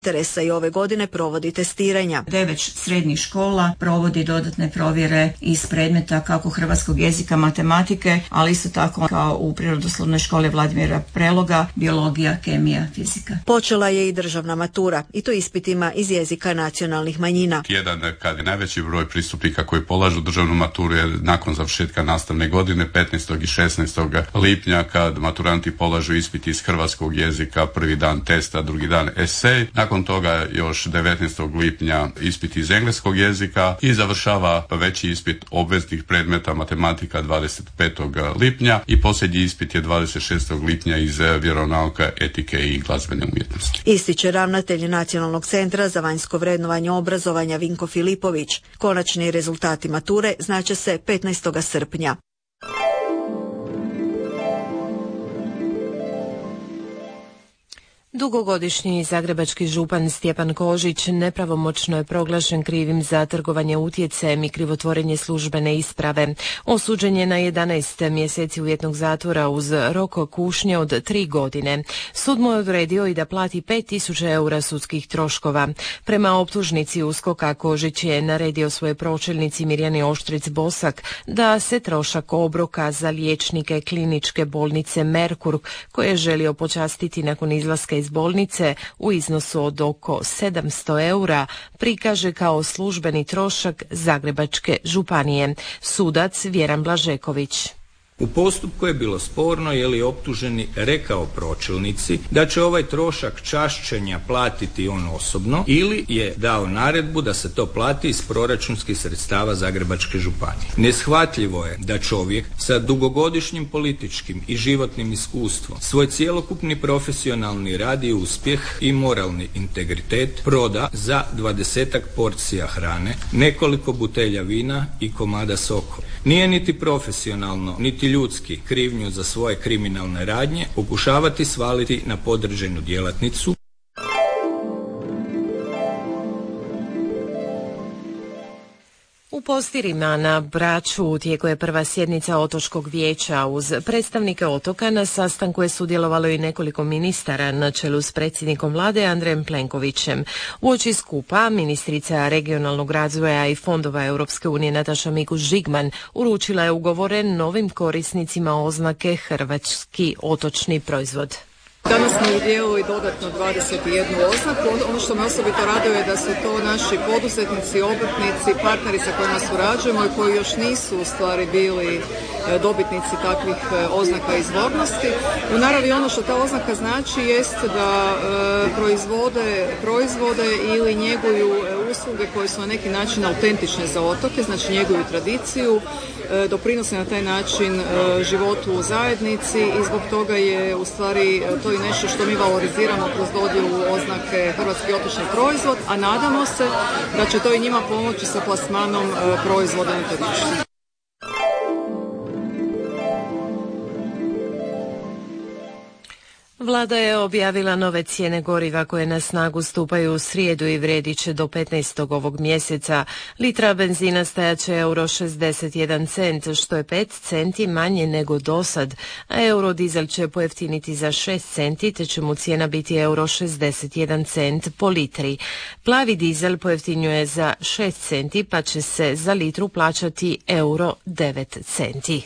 Teresa i ove godine provodi testiranja. 9 srednjih škola provodi dodatne provjere iz predmeta kako hrvatskog jezika, matematike, ali isto tako kao u Prirodoslovnoj školi Vladimira Preloga, biologija, kemija, fizika. Počela je i državna matura, i to ispitima iz jezika nacionalnih manjina. Jedan kad je najveći broj pristupnika koji polažu državnu maturu je nakon završetka nastavne godine 15. i 16. lipnja kad maturanti polažu ispit iz hrvatskog jezika, prvi dan testa, drugi dan esej. Nakon toga još 19. lipnja ispit iz engleskog jezika i završava veći ispit obveznih predmeta matematika 25. lipnja i posljednji ispit je 26. lipnja iz vjeronauka, etike i glazbene umjetnosti. Ističe ravnatelj Nacionalnog centra za vanjsko vrednovanje obrazovanja Vinko Filipović. Konačni rezultati mature znače se 15. srpnja. Dugogodišnji zagrebački župan Stjepan Kožić nepravomoćno je proglašen krivim za trgovanje utjecajem i krivotvorenje službene isprave. Osuđen je na 11 mjeseci uvjetnog zatvora uz rok kušnje od 3 godine. Sud mu je odredio i da plati 5.000 eura sudskih troškova. Prema optužnici USKOK-a Kožić je naredio svoje pročelnici Mirjani Oštric-Bosak da se trošak obroka za liječnike kliničke bolnice Merkur, koje je želio počastiti nakon izlaska iz bolnice u iznosu od oko 700 eura, prikaže kao službeni trošak Zagrebačke županije. Sudac Vjeran Blažeković. U postupku je bilo sporno je li optuženi rekao pročelnici da će ovaj trošak čašćenja platiti on osobno ili je dao naredbu da se to plati iz proračunskih sredstava Zagrebačke županije. Neshvatljivo je da čovjek sa dugogodišnjim političkim i životnim iskustvom svoj cjelokupni profesionalni rad i uspjeh i moralni integritet proda za 20-ak porcija hrane, nekoliko butelja vina i komada sokova. Nije niti profesionalno, niti ljudski krivnju za svoje kriminalne radnje pokušavati svaliti na podređenu djelatnicu. U Postirima na Braču u tijeku je prva sjednica Otočkog vijeća. Uz predstavnike otoka na sastanku je sudjelovalo i nekoliko ministara na čelu s predsjednikom vlade Andrejem Plenkovićem. Uoči skupa ministrica regionalnog razvoja i fondova Europske unije Nataša Mikuš-Žigman uručila je ugovore novim korisnicima oznake Hrvatski otočni proizvod. Danas smo udijelili dodatno 21 oznaku. Ono što me osobito raduje je da su to naši poduzetnici, obrtnici, partneri sa kojima surađujemo i koji još nisu u stvari bili dobitnici takvih oznaka izvornosti. U naravi ono što ta oznaka znači jest da proizvode proizvode ili njeguju usluge koje su na neki način autentične za otoke, znači njeguju tradiciju, doprinose na taj način životu u zajednici i zbog toga je u stvari to i nešto što mi valoriziramo kroz dodjelu oznake Hrvatski otočni proizvod, a nadamo se da će to i njima pomoći sa plasmanom proizvoda na tržištu. Vlada je objavila nove cijene goriva koje na snagu stupaju u srijedu i vrijedit će do 15. ovog mjeseca. Litra benzina stajat će €61 cent, što je 5 centi manje nego dosad, a eurodizel će pojeftiniti za 6 centi, te će mu cijena biti €61 cent po litri. Plavi dizel pojeftinjuje za 6 centi, pa će se za litru plaćati €9 centi.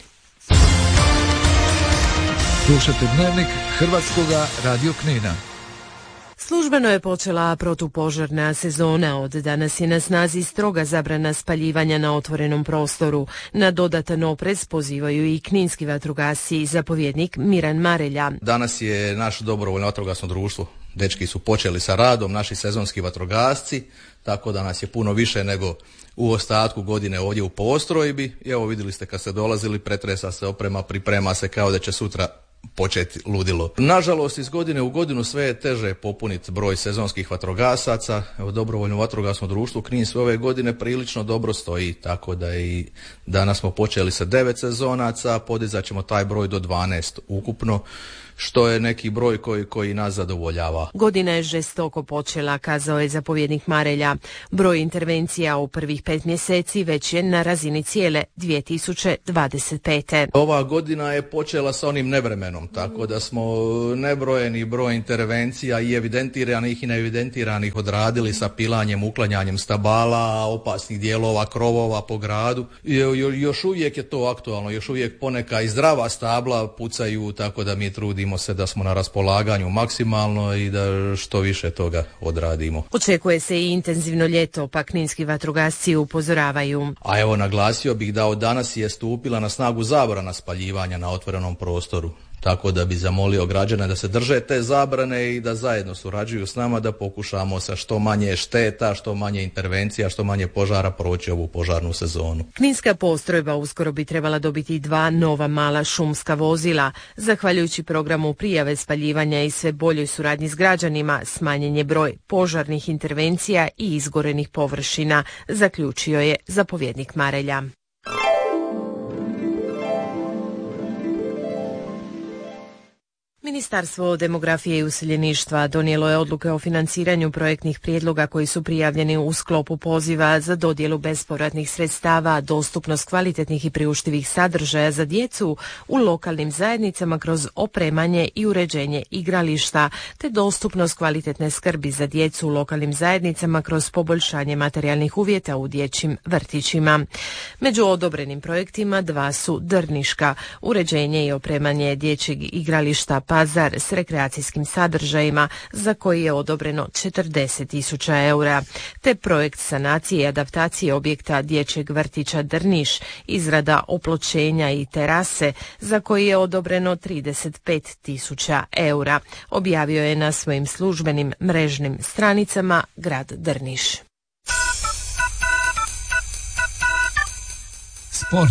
Slušate dnevnik Hrvatskoga radio Knina. Službeno je počela protupožarna sezona. Od danas je na snazi stroga zabrana spaljivanja na otvorenom prostoru. Na dodatan oprez pozivaju i kninski vatrogasci i zapovjednik Miran Marelja. Danas je naše dobrovoljno vatrogasno društvo. Dečki su počeli sa radom, naši sezonski vatrogasci, tako da nas je puno više nego u ostatku godine ovdje u postrojbi. I evo vidjeli ste kad ste dolazili, pretresa se oprema, priprema se kao da će sutra početi ludilo. Nažalost, iz godine u godinu sve je teže popuniti broj sezonskih vatrogasaca. Evo, dobrovoljno vatrogasno društvo Knin sve ove godine prilično dobro stoji, tako da i danas smo počeli sa 9 sezonaca, podizat ćemo taj broj do 12 ukupno. što je neki broj koji nas zadovoljava. Godina je žestoko počela, kazao je zapovjednik Marelja. Broj intervencija u prvih 5 mjeseci već je na razini cijele 2025. Ova godina je počela sa onim nevremenom, tako da smo nebrojeni broj intervencija i evidentiranih i neevidentiranih odradili sa pilanjem, uklanjanjem stabala, opasnih dijelova, krovova po gradu. Još uvijek je to aktualno, još uvijek poneka i zdrava stabla pucaju, tako da mi trudimo se da smo na raspolaganju maksimalno i da što više toga odradimo. Očekuje se i intenzivno ljeto, pa kninski vatrogasci upozoravaju. A evo, naglasio bih da od danas je stupila na snagu zabrana spaljivanja na otvorenom prostoru. Tako da bi zamolio građane da se drže te zabrane i da zajedno surađuju s nama da pokušamo sa što manje šteta, što manje intervencija, što manje požara proći ovu požarnu sezonu. Kninska postrojba uskoro bi trebala dobiti 2 nova mala šumska vozila. Zahvaljujući programu prijave spaljivanja i sve boljoj suradnji s građanima, smanjen je broj požarnih intervencija i izgorenih površina, zaključio je zapovjednik Marelja. Ministarstvo demografije i useljeništva donijelo je odluke o financiranju projektnih prijedloga koji su prijavljeni u sklopu poziva za dodjelu bespovratnih sredstava, dostupnost kvalitetnih i priuštivih sadržaja za djecu u lokalnim zajednicama kroz opremanje i uređenje igrališta, te dostupnost kvalitetne skrbi za djecu u lokalnim zajednicama kroz poboljšanje materijalnih uvjeta u dječjim vrtićima. Među odobrenim projektima 2 su Drniška, uređenje i opremanje dječjeg igrališta Pazar s rekreacijskim sadržajima za koji je odobreno 40.000 eura, te projekt sanacije i adaptacije objekta dječjeg vrtića Drniš, izrada opločenja i terase za koji je odobreno 35.000 eura, objavio je na svojim službenim mrežnim stranicama grad Drniš. Sport.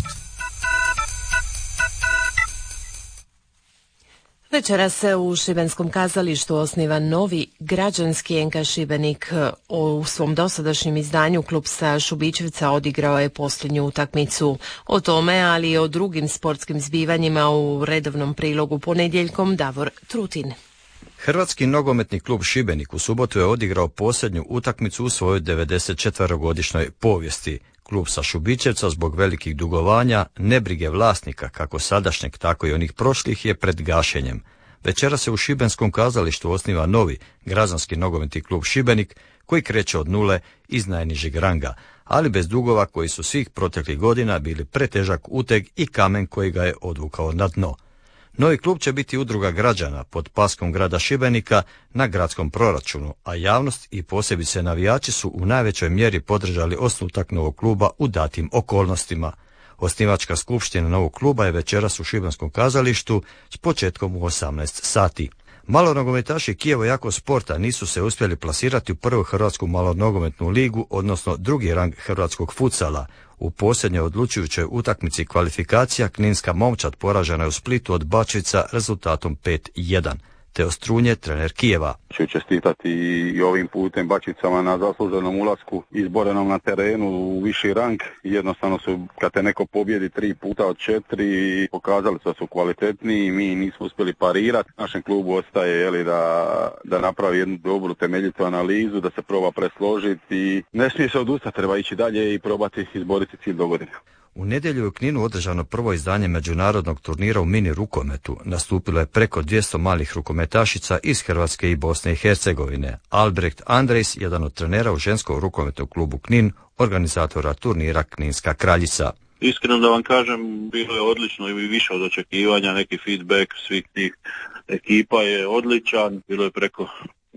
Večeras se u Šibenskom kazalištu osniva novi građanski NK Šibenik. U svom dosadašnjem izdanju klub sa Šubićevca odigrao je posljednju utakmicu. O tome, ali i o drugim sportskim zbivanjima u redovnom prilogu ponedjeljkom Davor Trutin. Hrvatski nogometni klub Šibenik u subotu je odigrao posljednju utakmicu u svojoj 94-godišnjoj povijesti. Klub sa Šubićevca zbog velikih dugovanja, nebrige vlasnika kako sadašnjeg tako i onih prošlih je pred gašenjem. Večera se u Šibenskom kazalištu osniva novi građanski nogometni klub Šibenik koji kreće od nule iz najnižeg ranga, ali bez dugova koji su svih proteklih godina bili pretežak uteg i kamen koji ga je odvukao na dno. Novi klub će biti udruga građana pod paskom grada Šibenika na gradskom proračunu, a javnost i posebice navijači su u najvećoj mjeri podržali osnutak novog kluba u datim okolnostima. Osnivačka skupština novog kluba je večeras u Šibenskom kazalištu s početkom u 18 sati. Malonogometaši Kijevo Jako Sporta nisu se uspjeli plasirati u prvu hrvatsku malonogometnu ligu, odnosno drugi rang hrvatskog futsala. U posljednjoj odlučujućoj utakmici kvalifikacija kninska momčad poražena je u Splitu od Bačvica rezultatom 5-1. Teo Strunje, trener Kijeva. Ću čestitati i ovim putem Bačvicama na zasluženom ulasku izborenom na terenu u viši rang. Jednostavno su, kad te neko pobjedi 3 puta od 4, pokazali su da su kvalitetniji, mi nismo uspjeli parirati. Našem klubu ostaje da napravi jednu dobru temeljitu analizu, da se proba presložiti i ne smije se odustati, treba ići dalje i probati izboriti cilj do godine. U nedjelju je u Kninu održano prvo izdanje međunarodnog turnira u mini rukometu. Nastupilo je preko 200 malih rukometašica iz Hrvatske i Bosne i Hercegovine. Albrecht Andrejs, jedan od trenera u ženskom rukometnom klubu Knin, organizatora turnira Kninska kraljica. Iskreno da vam kažem, bilo je odlično i više od očekivanja, neki feedback svih tih ekipa je odličan, bilo je preko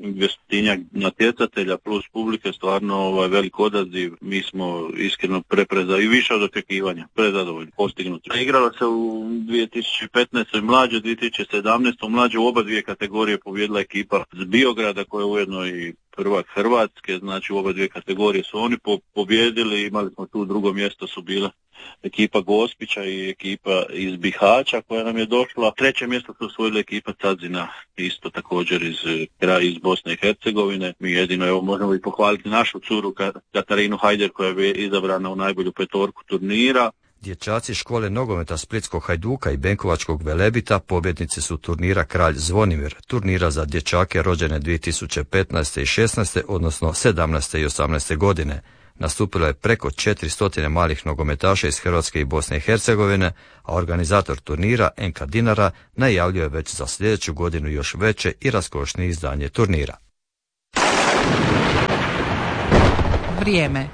200 natjecatelja plus publike, stvarno velik odaziv, mi smo iskreno i više od očekivanja, prezadovoljni, postignuti. Igrala se u 2015. mlađe, 2017. mlađe, u oba dvije kategorije pobjedila ekipa z Biograda koja je ujedno i prvak Hrvatske, znači u oba dvije kategorije su oni pobjedili, imali smo tu drugo mjesto su bile ekipa Gospića i ekipa iz Bihaća koja nam je došla. Treće mjesto su osvojila ekipa Cadzina, isto također iz Bosne i Hercegovine. Mi jedino možemo i pohvaliti našu curu Katarinu Hajder koja je izabrana u najbolju petorku turnira. Dječaci škole nogometa Splitskog Hajduka i Benkovačkog Velebita pobjednici su turnira Kralj Zvonimir, turnira za dječake rođene 2015. i 16. odnosno 17. i 18. godine. Nastupilo je preko 400 malih nogometaša iz Hrvatske i Bosne i Hercegovine, a organizator turnira NK Dinara najavljuje već za sljedeću godinu još veće i raskošnije izdanje turnira. Vrijeme.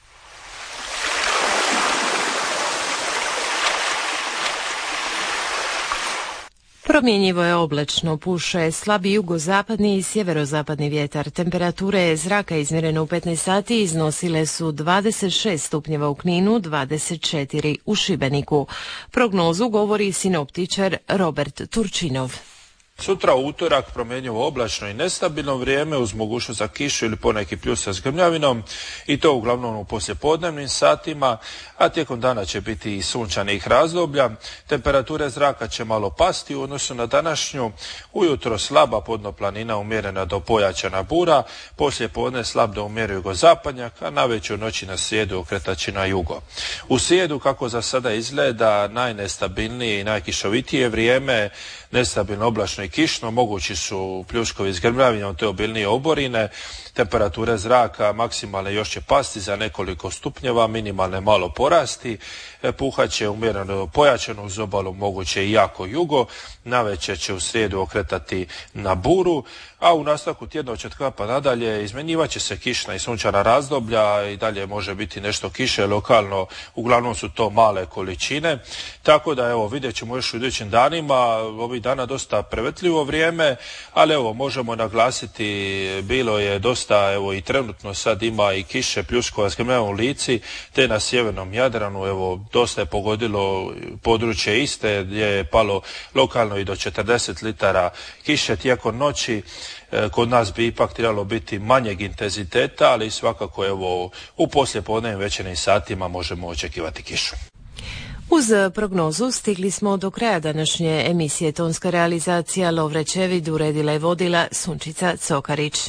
Promjenjivo je oblačno, puše slabi jugozapadni i sjeverozapadni vjetar. Temperature zraka izmjerene u 15 sati iznosile su 26 stupnjeva u Kninu, 24 u Šibeniku. Prognozu govori sinoptičar Robert Turčinov. Sutra u utorak promjenjivo oblačno i nestabilno vrijeme uz mogućnost za kišu ili poneki pljusak s grmljavinom i to uglavnom u poslijepodnevnim satima, a tijekom dana će biti i sunčanih razdoblja. Temperature zraka će malo pasti u odnosu na današnju. Ujutro slaba podnoplanina umjerena do pojačana bura, poslijepodne slab do umjerio jugozapadnjak, a navečer noći na srijedu okretači na jugo. U srijedu, kako za sada izgleda, najnestabilnije i najkišovitije vrijeme, nestabilno oblačno i kišno, mogući su pljuskovi s grmljavinom te obilnije oborine. Temperature zraka maksimalne još će pasti za nekoliko stupnjeva, minimalne malo porasti, puhat će umjereno pojačano uz obalu, moguće i jako jugo, navečer će u srijedu okretati na buru, a u nastavku tjedna od četvrtka pa nadalje izmjenjivat će se kišna i sunčana razdoblja i dalje može biti nešto kiše lokalno, uglavnom su to male količine, tako da evo vidjet ćemo još u idućim danima, ovih dana dosta prevetljivo vrijeme, ali evo možemo naglasiti, bilo je dosta, evo i trenutno sad ima i kiše, pljuskova s grmljavinom u Lici, te na sjevernom Jadranu, evo dosta je pogodilo područje Iste gdje je palo lokalno i do 40 litara kiše tijekom noći. Kod nas bi ipak trebalo biti manjeg intenziteta, ali svakako evo u poslijepodnevnim večernjim satima možemo očekivati kišu. Uz prognozu stigli smo do kraja današnje emisije. Tonska realizacija Lovre Čevid, uredila i vodila Sunčica Cokarić.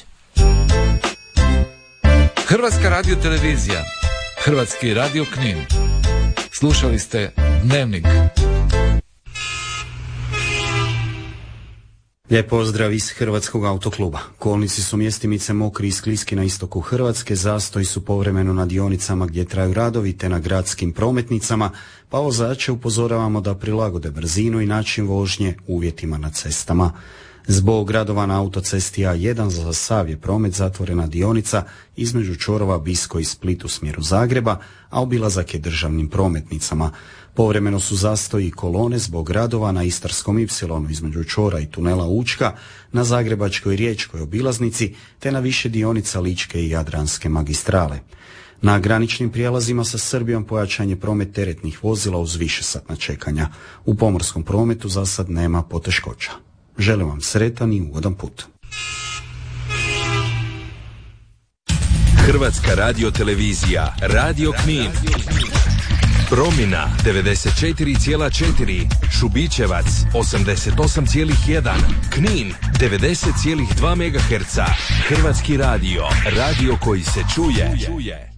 Hrvatska radiotelevizija, Hrvatski radio Knin. Slušali ste Dnevnik. Lijep pozdrav iz Hrvatskog autokluba. Kolnici su mjestimice mokri i skliski na istoku Hrvatske, zastoji su povremeno na dionicama gdje traju radovi te na gradskim prometnicama, pa vozače upozoravamo da prilagode brzinu i način vožnje uvjetima na cestama. Zbog radova na autocesti A1 za sav je promet zatvorena dionica između čvorova Bisko i Split u smjeru Zagreba, a obilazak je državnim prometnicama. Povremeno su zastoji kolone zbog radova na Istarskom Y između čvora i tunela Učka, na Zagrebačkoj riječkoj obilaznici te na više dionica Ličke i Jadranske magistrale. Na graničnim prijelazima sa Srbijom pojačan je promet teretnih vozila uz višesatna čekanja. U pomorskom prometu za sad nema poteškoća. Želim vam sretan i ugodan put. Hrvatska radiotelevizija, Radio Knin. Promina 94,4, Šubićevac 88,1, Knin 90,2 MHz. Hrvatski radio, radio koji se čuje.